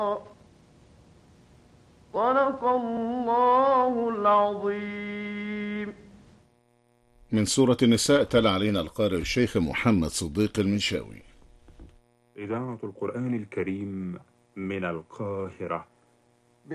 صدق الله العظيم. من سورة النساء تلا علينا القارئ الشيخ محمد صديق المنشاوي. إذاعة القرآن الكريم من القاهرة.